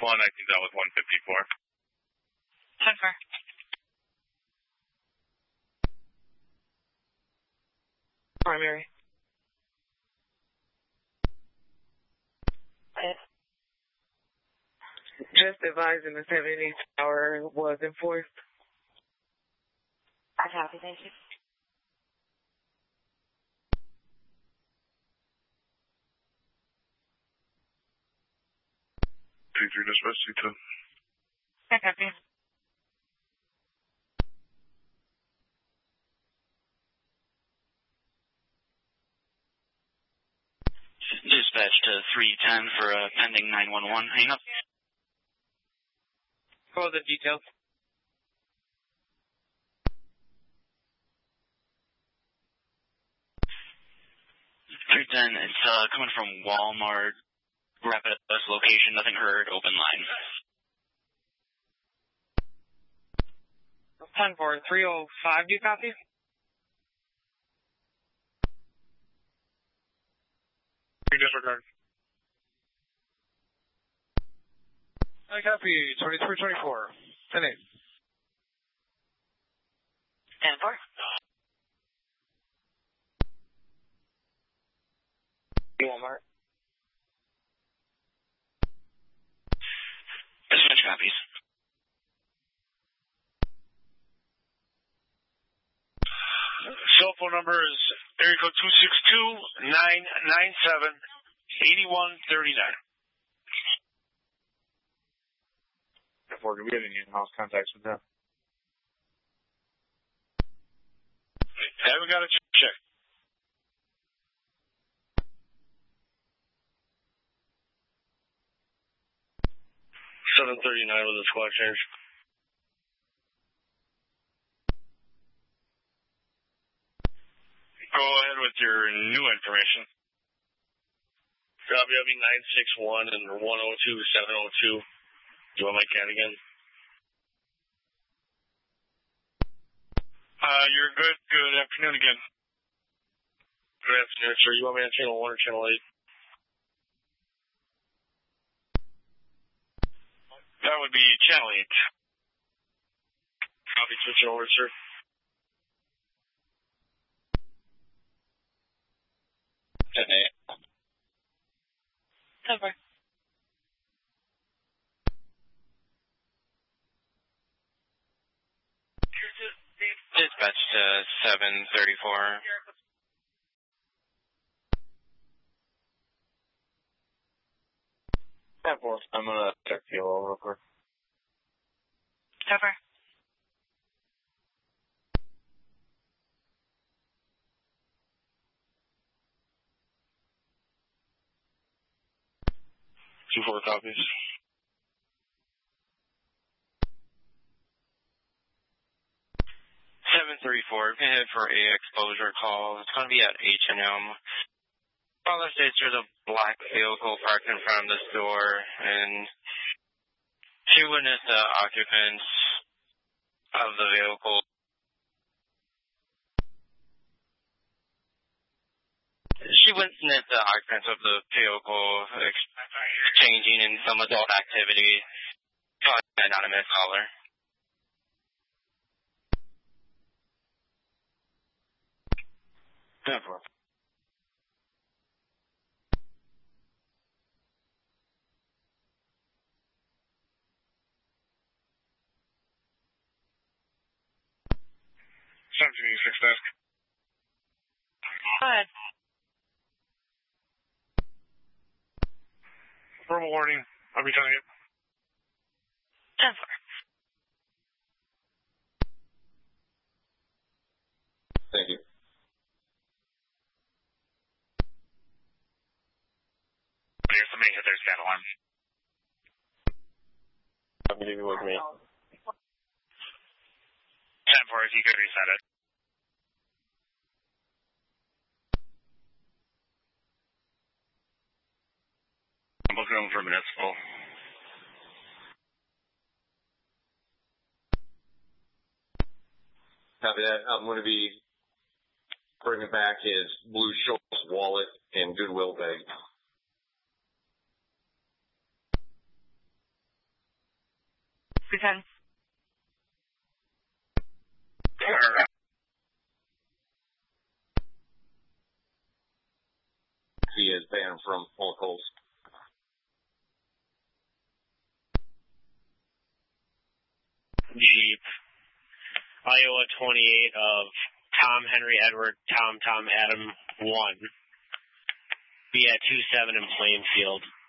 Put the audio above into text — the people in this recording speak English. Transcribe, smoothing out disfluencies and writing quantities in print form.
Well, 19's out with 154. 10-4. Primary. Just advising the 70 tower was enforced. I copy, thank you. C3 dispatch C2. I copy. Dispatch to 310 for a pending 911 hang up. For the details. It's coming from Walmart, Rapid Bus location, nothing heard, open line. 10-4, 305, do you copy? Disregard. I copy, 2324, 10-8. 10-4. Walmart. Dispatch copies. Cell phone number is area code 262-997-8139. Therefore, do we have any in-house contacts with them? Haven't got a check. $739 with a squad change. Go ahead with your new information. WW961 and 102702. Do you want my cat again? You're good. Good afternoon again. Good afternoon, sir. You want me on channel 1 or channel 8? That would be channel 8. Copy, switching over, sir. Over. Dispatch to 734. I'm gonna check the yellow real quick. Over. Two 4 copies. We're going to head for a exposure call. It's going to be at H&M. Caller states there's a black vehicle parked in front of the store, and she witnessed the occupants of the vehicle. She witnessed the occupants of the vehicle exchanging in some adult activity. Anonymous caller. Never. Desk. Go ahead. Verbal warning. I'll be telling you. 10-4. Thank you. Here's the main hit their scan alarm. I'm leaving with me. 10-4, if you could reset it. I'm booking them for municipal. Copy that. I'm going to be bringing back his blue Schultz wallet and Goodwill bag. 210. He is banned from locals. Jeep. Iowa 28 of Tom Henry Edward Tom Adam 1. Be at 27 in Plainfield.